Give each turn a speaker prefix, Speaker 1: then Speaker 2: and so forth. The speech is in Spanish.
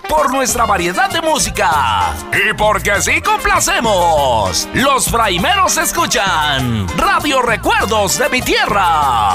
Speaker 1: por nuestra variedad de música y porque sí complacemos. Los fraimeros escuchan Radio Recuerdos de mi Tierra.